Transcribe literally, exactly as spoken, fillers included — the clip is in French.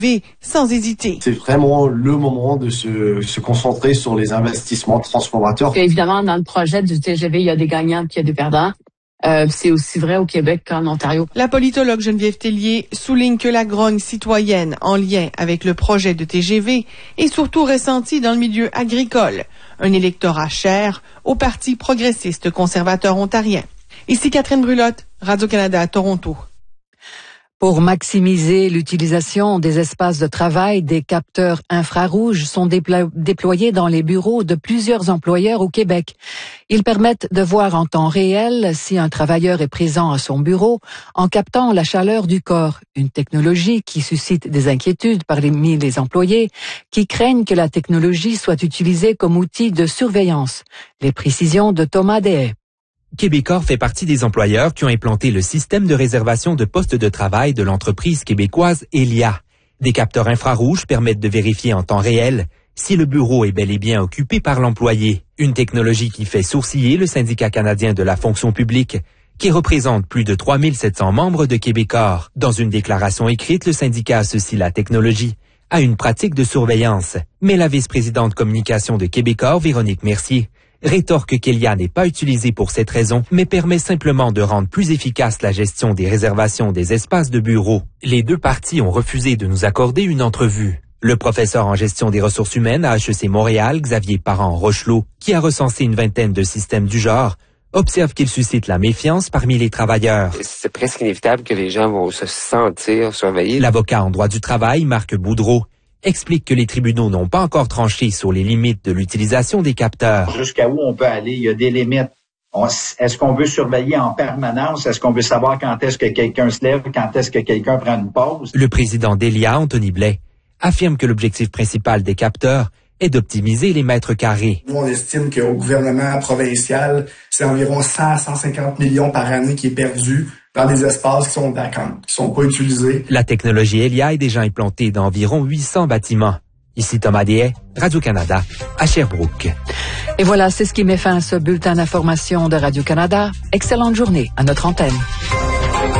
sans hésiter. C'est vraiment le moment de se, se concentrer sur les investissements transformateurs. Et évidemment, dans le projet du T G V, il y a des gagnants et il y a des perdants. Euh, c'est aussi vrai au Québec qu'en Ontario. La politologue Geneviève Tellier souligne que la grogne citoyenne en lien avec le projet de T G V est surtout ressentie dans le milieu agricole, un électorat cher au Parti progressiste conservateur ontarien. Ici Catherine Brulotte, Radio-Canada, Toronto. Pour maximiser l'utilisation des espaces de travail, des capteurs infrarouges sont déplo- déployés dans les bureaux de plusieurs employeurs au Québec. Ils permettent de voir en temps réel si un travailleur est présent à son bureau en captant la chaleur du corps, une technologie qui suscite des inquiétudes parmi les employés qui craignent que la technologie soit utilisée comme outil de surveillance. Les précisions de Thomas Deshaies. Québecor fait partie des employeurs qui ont implanté le système de réservation de postes de travail de l'entreprise québécoise Elia. Des capteurs infrarouges permettent de vérifier en temps réel si le bureau est bel et bien occupé par l'employé. Une technologie qui fait sourciller le syndicat canadien de la fonction publique, qui représente plus de trois mille sept cents membres de Québecor. Dans une déclaration écrite, le syndicat associe la technologie à une pratique de surveillance. Mais la vice-présidente communication de Québecor, Véronique Mercier, rétorque qu'Elia n'est pas utilisée pour cette raison, mais permet simplement de rendre plus efficace la gestion des réservations des espaces de bureau. Les deux parties ont refusé de nous accorder une entrevue. Le professeur en gestion des ressources humaines à H E C Montréal, Xavier Parent-Rochelot, qui a recensé une vingtaine de systèmes du genre, observe qu'il suscite la méfiance parmi les travailleurs. C'est presque inévitable que les gens vont se sentir surveillés. L'avocat en droit du travail, Marc Boudreau, explique que les tribunaux n'ont pas encore tranché sur les limites de l'utilisation des capteurs. Jusqu'à où on peut aller, il y a des limites. On, est-ce qu'on veut surveiller en permanence? Est-ce qu'on veut savoir quand est-ce que quelqu'un se lève, quand est-ce que quelqu'un prend une pause? Le président d'Elia, Anthony Blais, affirme que l'objectif principal des capteurs est d'optimiser les mètres carrés. Nous, on estime qu'au gouvernement provincial, c'est environ cent à cent cinquante millions par année qui est perdu dans des espaces qui sont vacants, qui sont pas utilisés. La technologie Elia est déjà implantée dans environ huit cents bâtiments. Ici Thomas Deshaies, Radio-Canada, à Sherbrooke. Et voilà, c'est ce qui met fin à ce bulletin d'information de Radio-Canada. Excellente journée à notre antenne.